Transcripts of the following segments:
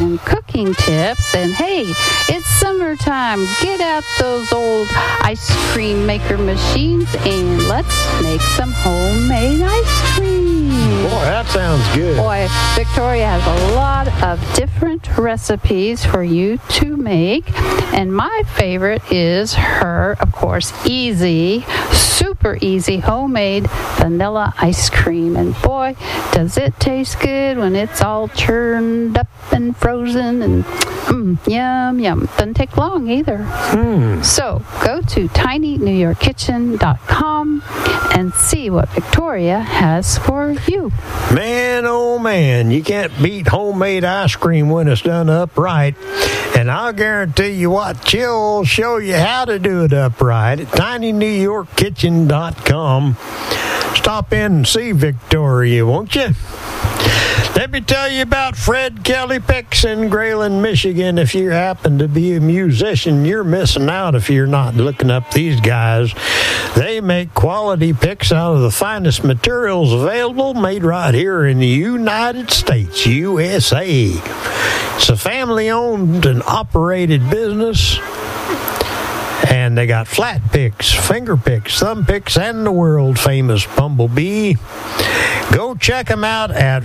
and cooking tips. And hey, it's summertime. Get out those old ice cream maker machines and let's make some homemade ice cream. Boy, that sounds good. Boy, Victoria has a lot of different recipes for you to make. And my favorite is her, of course, super easy homemade vanilla ice cream. And boy, does it taste good when it's all churned up and frozen and yum, yum. Doesn't take long either. So go to tinynewyorkkitchen.com and see what Victoria has for you. Man, oh man, you can't beat homemade ice cream when it's done upright. And I'll guarantee you what, she'll show you how to do it upright at tinynewyorkkitchen.com. Stop in and see Victoria, won't you? Let me tell you about Fred Kelly Picks in Grayling, Michigan. If you happen to be a musician, you're missing out if you're not looking up these guys. They make quality picks out of the finest materials available, made right here in the United States, USA. It's a family-owned and operated business. And they got flat picks, finger picks, thumb picks, and the world-famous Bumblebee. Go check them out at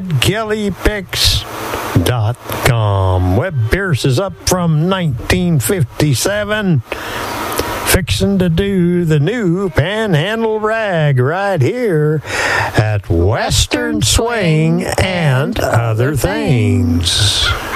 fredkellypicks.com. Webb Pierce is up from 1957, fixing to do the new Panhandle Rag right here at Western Swing and Other Things.